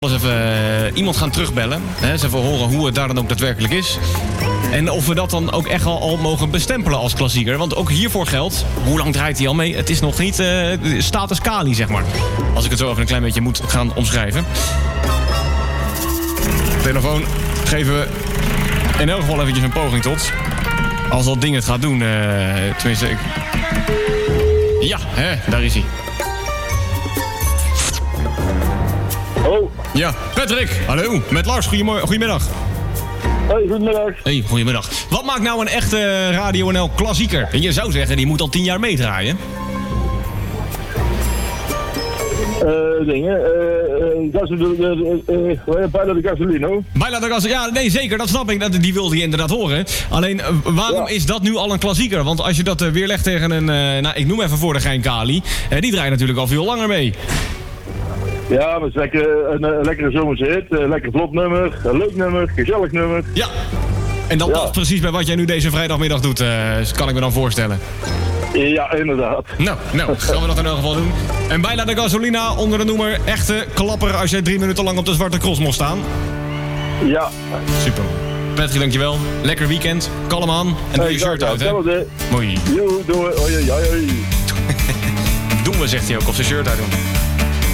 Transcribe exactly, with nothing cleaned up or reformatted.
eens even uh, iemand gaan terugbellen. Hè, eens even horen hoe het daar dan ook daadwerkelijk is. En of we dat dan ook echt al, al mogen bestempelen als klassieker. Want ook hiervoor geldt, hoe lang draait hij al mee? Het is nog niet uh, status Kali, zeg maar. Als ik het zo even een klein beetje moet gaan omschrijven. Telefoon geven we in elk geval eventjes een poging tot. Als dat ding het gaat doen. Uh, tenminste, ik... Ja, hè, daar is hij. Oh. Ja, Patrick. Hallo, met Lars. Goedemorgen. Goedemiddag. Hey, goedemiddag. Hey, goedemiddag. Wat maakt nou een echte Radio N L klassieker? En je zou zeggen, die moet al tien jaar meedraaien. Uh, dingen, uh, uh, bijna de gasolino. Bijna de gasolino, ja, nee, zeker, dat snap ik. Dat, die wilde je inderdaad horen. Alleen, uh, waarom ja. is dat nu al een klassieker? Want als je dat uh, weerlegt tegen een, uh, nou, ik noem even voor de gein Kali, uh, die draait natuurlijk al veel langer mee. Ja, maar het is lekker, een, een lekkere zomerse hit, een lekker vlot nummer, een leuk nummer, gezellig nummer. Ja, en dat past ja. precies bij wat jij nu deze vrijdagmiddag doet, uh, kan ik me dan voorstellen. Ja, inderdaad. Nou, nou, gaan we dat in elk geval doen. En bijna de gasolina onder de noemer echte klapper als jij drie minuten lang op de zwarte cross mocht staan. Ja. Super. Patrick, dankjewel. Lekker weekend. Kalm aan. En doe hey, je shirt uit, hè? Mooi. Mooi. Jo, doe het. Oi, oi, oi. Doen we, zegt hij ook, of zijn shirt uit doen.